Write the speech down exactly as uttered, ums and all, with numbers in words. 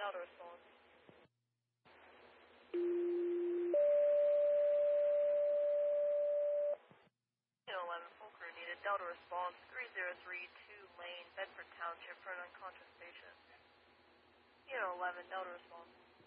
Delta response. eleven full crew needed. Delta response three zero three two Lane, Bedford Township for an unconscious patient. eleven Delta response.